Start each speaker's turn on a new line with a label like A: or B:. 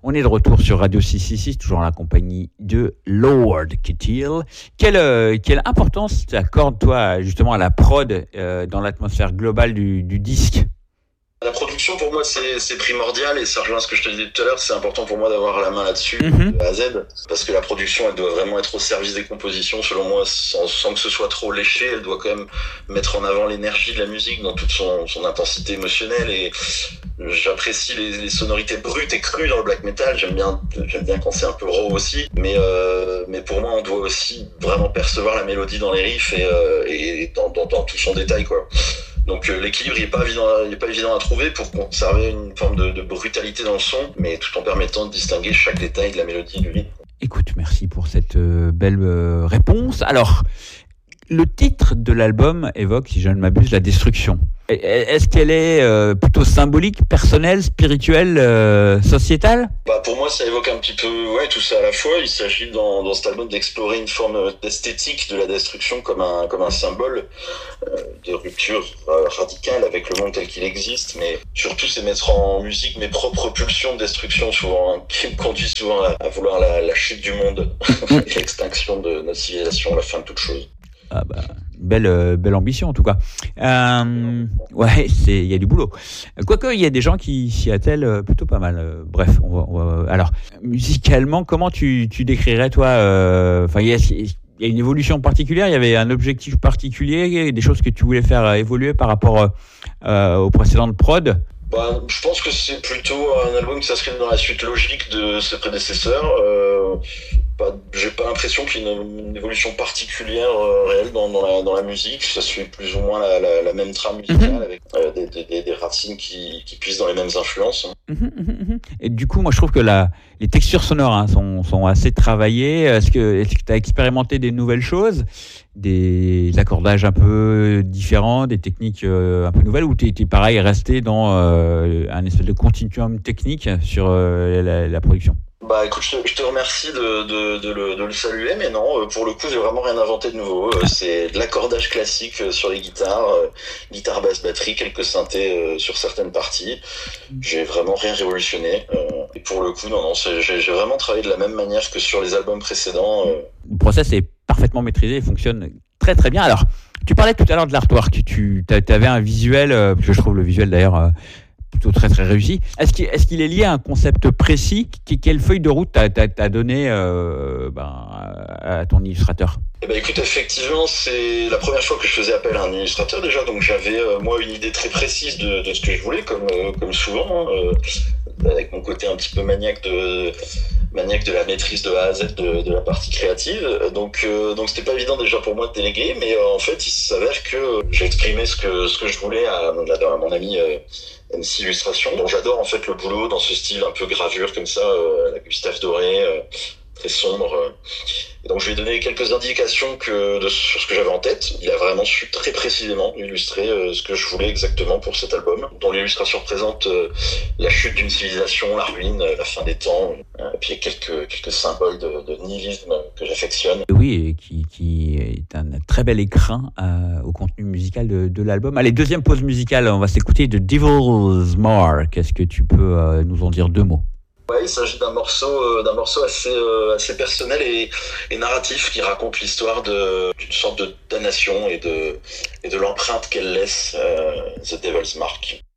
A: On est de retour sur Radio 666, toujours en la compagnie de Lord Kittil. Quelle importance tu accordes, toi, justement, à la prod dans l'atmosphère globale du disque?
B: La production, pour moi, c'est primordial, et ça rejoint ce que je te disais tout à l'heure. C'est important pour moi d'avoir la main là-dessus, de A à Z, parce que la production, elle doit vraiment être au service des compositions, selon moi, sans que ce soit trop léché. Elle doit quand même mettre en avant l'énergie de la musique dans toute son intensité émotionnelle, et j'apprécie les sonorités brutes et crues dans le black metal. J'aime bien quand c'est un peu raw aussi, mais pour moi, on doit aussi vraiment percevoir la mélodie dans les riffs et dans tout son détail, quoi. Donc l'équilibre il est pas évident à trouver pour conserver une forme de brutalité dans le son, mais tout en permettant de distinguer chaque détail de la mélodie du rythme.
A: Écoute, merci pour cette belle réponse. Alors, le titre de l'album évoque, si je ne m'abuse, la destruction. Est-ce qu'elle est plutôt symbolique, personnelle, spirituelle, sociétale ?
B: Pour moi, ça évoque un petit peu tout ça à la fois. Il s'agit dans cet album d'explorer une forme d'esthétique de la destruction comme un symbole de rupture radicale avec le monde tel qu'il existe, mais surtout c'est mettre en musique mes propres pulsions de destruction souvent, qui me conduisent souvent à vouloir la chute du monde, l'extinction de notre civilisation, la fin de toute chose.
A: Ah bah, belle ambition en tout cas. Ouais, il y a du boulot. Quoique il y a des gens qui s'y attellent plutôt pas mal. Bref, alors musicalement, comment tu décrirais toi il y a une évolution particulière, il y avait un objectif particulier, des choses que tu voulais faire évoluer par rapport aux précédentes prods.
B: Je pense que c'est plutôt un album qui s'inscrit dans la suite logique de ses prédécesseurs. J'ai pas l'impression qu'il y ait une évolution particulière réelle dans la musique. Ça suit plus ou moins la même trame musicale avec des racines qui puissent dans les mêmes influences.
A: Et du coup, moi je trouve que les textures sonores sont assez travaillées. Est-ce que tu as expérimenté des nouvelles choses, des accordages un peu différents, des techniques un peu nouvelles, ou tu es pareil resté dans un espèce de continuum technique sur la production?
B: Écoute, je te remercie de le saluer, mais non, pour le coup, j'ai vraiment rien inventé de nouveau. C'est de l'accordage classique sur les guitares, guitare, basse, batterie, quelques synthés sur certaines parties. J'ai vraiment rien révolutionné. Et pour le coup, non, j'ai vraiment travaillé de la même manière que sur les albums précédents.
A: Le process est parfaitement maîtrisé et fonctionne très très bien. Alors, tu parlais tout à l'heure de l'artwork. Tu avais un visuel, parce que je trouve le visuel d'ailleurs plutôt très très réussi. Est-ce qu'il est lié à un concept précis? Quelle feuille de route t'as donné à ton illustrateur?
B: Écoute, effectivement, c'est la première fois que je faisais appel à un illustrateur déjà, donc j'avais moi une idée très précise de ce que je voulais, comme souvent, avec mon côté un petit peu maniaque de la maîtrise de A à Z de la partie créative. Donc c'était pas évident déjà pour moi de déléguer, mais en fait il s'avère que j'ai exprimé ce que je voulais à mon ami MC Illustration, dont j'adore en fait le boulot dans ce style un peu gravure comme ça, la Gustave Doré, très sombre. Et donc je lui ai donné quelques indications sur ce que j'avais en tête. Il a vraiment su très précisément illustrer ce que je voulais exactement pour cet album, dont l'illustration représente la chute d'une civilisation, la ruine, la fin des temps, et puis quelques symboles de nihilisme que j'affectionne.
A: Oui, et qui est un très bel écrin au contenu musical de l'album. Allez, deuxième pause musicale, on va s'écouter de Devil's Mark. Est-ce que tu peux nous en dire deux mots?
B: Il s'agit d'un morceau assez personnel et narratif qui raconte l'histoire d'une sorte de damnation et de l'empreinte qu'elle laisse, The Devil's Mark.